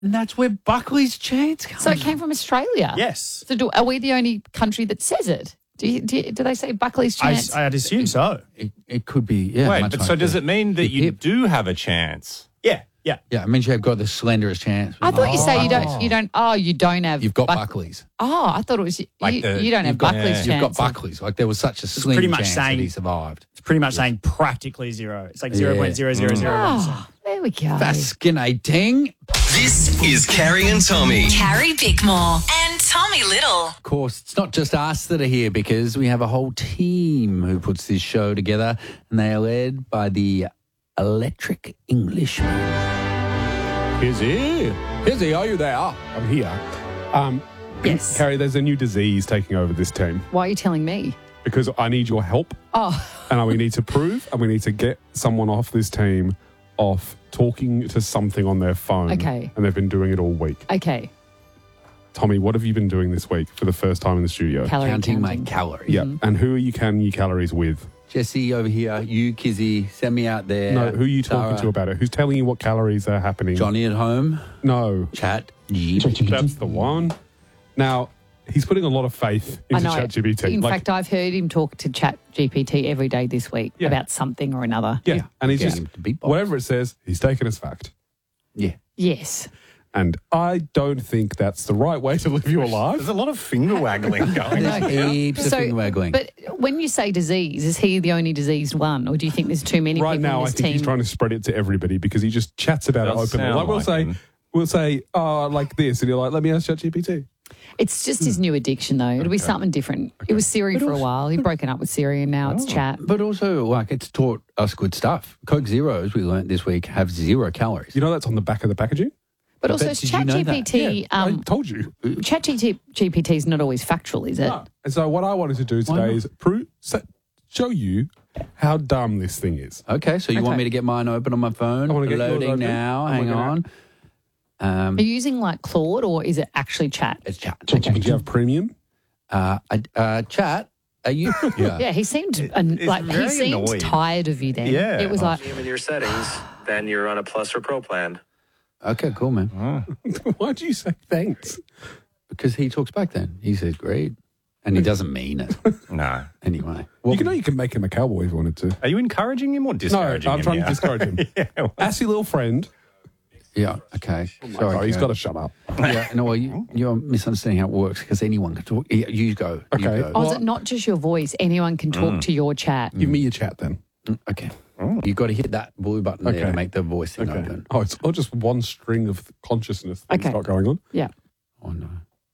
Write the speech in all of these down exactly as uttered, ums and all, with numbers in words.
And that's where Buckley's chance comes So it came from Australia? Yes. So do, are we the only country that says it? Do, you, do, you, do they say Buckley's I, chance? I'd assume so. It, it could be, yeah. Wait, much but like so does the it mean that hip you hip. do have a chance? Yeah, yeah. Yeah, it means you've got the slenderest chance. I thought you Oh. say you don't, you don't, oh, you don't have. You've got Buck- Buckley's. Oh, I thought it was, you, Like the- you don't have You've got, Buckley's yeah. chance. You've got Buckley's. Like there was such a slim pretty much chance saying- that he survived. It's pretty much saying practically zero. It's like zero point zero zero zero one percent. Oh, there we go. Fascinating. This is Carrie and Tommy. Carrie Bickmore and Tommy Little. Of course, it's not just us that are here because we have a whole team who puts this show together, and they are led by the Electric Englishman. Kizzy. Kizzy, are you there? I'm here. Um, Yes. Carrie, there's a new disease taking over this team Why are you telling me? because I need your help Oh, and we need to prove and we need to get someone off this team off talking to something on their phone. Okay. And they've been doing it all week. okay. Tommy, what have you been doing this week for the first time in the studio? Calorie Counting my counting. calories. yeah. And who are you counting your calories with? Jesse over here, you, Kizzy, send me out there. No, who are you talking Sarah, to about it? Who's telling you what calories are happening? Johnny at home, No, chat, G P T. that's the one. Now, he's putting a lot of faith I into know. ChatGPT. In Like, fact, I've heard him talk to Chat G P T every day this week Yeah. about something or another. yeah. And he's Get just, him to beatbox. whatever it says, he's taken as fact. Yeah. Yes. And I don't think that's the right way to live your life. There's a lot of finger waggling going on. There's heaps of finger waggling. But when you say disease, is he the only diseased one, or do you think there's too many Right people now, in I this think team? he's trying to spread it to everybody because he just chats about it Does openly. sound Like we'll like say, him. we'll say, oh, like this, and you're like, let me ask ChatGPT. It's just his new addiction, though. It'll be something different. It was Siri for a while. He'd broken up with Siri, and now it's Chat. But also, like, it's taught us good stuff. Coke Zeros, we learnt this week, have zero calories. You know that's on the back of the packaging? But I also, bet- did you know that? ChatGPT, I um, told you. ChatGPT is not always factual, is it? No. And so what I wanted to do Why today not? is prove, so- show you how dumb this thing is. Okay, so you Okay. want me to get mine open on my phone? I wanna get yours Loading open. now. I'm Hang looking on. Um, Are you using like Claude, or is it actually Chat? it's chat. Do you have premium? Uh, I- uh, chat. Are you? Yeah. Yeah, he seemed an it's like he very seemed annoyed. tired of you. Then Yeah. it was like In your settings, then you're on a plus or pro plan. Okay, cool, man. Why do you say thanks? Because he talks back then. He says great. And he doesn't mean it. No. Anyway. you can know you can make him a cowboy if you wanted to. Are you encouraging him or No, discouraging I'm him? trying yeah? to discourage him. yeah, well, Assy little friend. Yeah, okay. Sorry, Sorry, he's Karen. got to shut up. Yeah, no, well, you, you're misunderstanding how it works because anyone can talk. Yeah, you go. You Okay. go. oh, is Well- it not just your voice? Anyone can talk to your chat. Give me your chat then. Okay. You've got to hit that blue button there Okay. to make the voice thing Okay. open. Oh, it's not just one string of consciousness that's Okay. not going on. Yeah. Oh, no.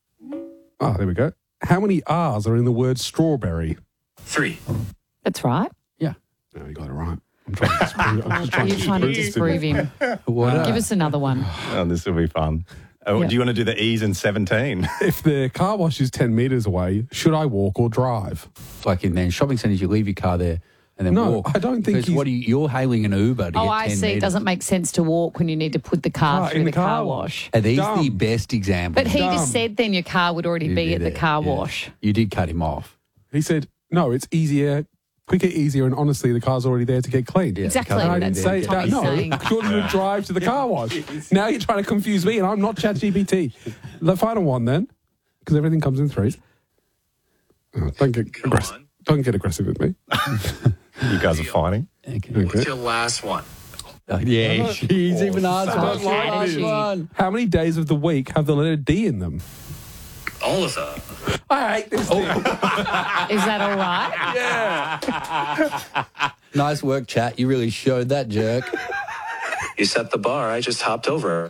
Oh, there we go. How many R's are in the word strawberry? Three. That's right. Yeah. No, you got it right. I'm trying to disprove, I'm just trying You're to trying to disprove this disprove him. What Give us another one. oh, this will be fun. Oh, Yeah. Do you want to do the E's in seventeen? If the car wash is ten metres away, should I walk or drive? Like in then shopping centres, you leave your car there and then No, walk. I don't think Because he's- what are you, you're hailing an Uber to Oh, get I ten see. It metres. doesn't make sense to walk when you need to put the car Ah, through in the the car car wash. Are these Dumb. the best examples? But he Dumb. just said then your car would already You be at did the it, car yeah. wash. You did cut him off. He said, no, it's easier, quicker, easier, and honestly, the car's already there to get cleaned. Yeah, the Exactly. car's And I already didn't That's there. say what that. Tommy's No, saying. I thought you would drive to the car wash. Now you're trying to confuse me, and I'm not ChatGPT. The final one then, because everything comes in threes. Oh, don't get aggressive. Don't get aggressive with me. You guys are fighting. Okay. What's your last one? Oh, yeah, she's even asked so what bad, last she- one. How many days of the week have the letter D in them? All of them. I hate this thing. Is that all right? Nice work, chat. You really showed that jerk. You set the bar. I just hopped over.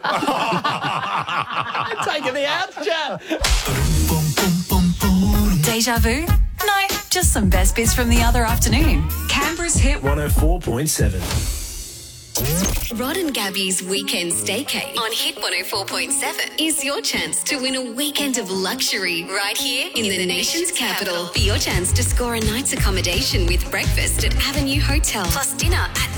Taking the out, chat. Deja vu? No, just some best bits from the other afternoon. Canberra's hit one oh four point seven. Rod and Gabby's Weekend Staycay on Hit one oh four point seven is your chance to win a weekend of luxury right here in the nation's capital. For your chance to score a night's accommodation with breakfast at Avenue Hotel plus dinner at